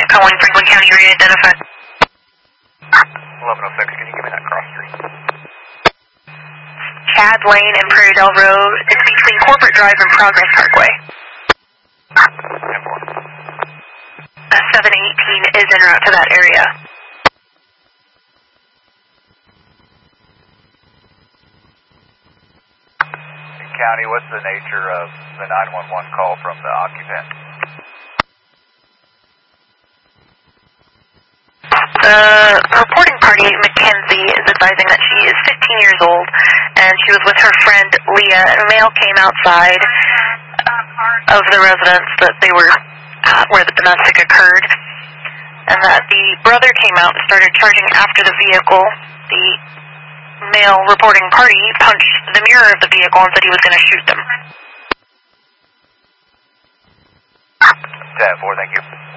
calling Franklin County, re-identify. 1106, can you give me that cross street? Chad Lane and Prairie Dell Road. It's between Corporate Drive and Progress Parkway. 718 is en route to that area. County, what's the nature of the 911 call from the occupant? The reporting party, Mackenzie, is advising that she is 15 years old and she was with her friend Leah. A male came outside of the residence that they were at where the domestic occurred, and that the brother came out and started charging after the vehicle. The male reporting party punched the mirror of the vehicle and said he was going to shoot them. 10-4, thank you.